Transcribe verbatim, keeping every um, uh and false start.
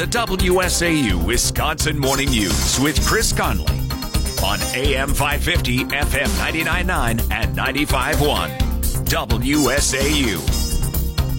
the W S A U Wisconsin Morning News with Chris Conley on A M five fifty, F M ninety-nine point nine, and ninety-five point one. W S A U.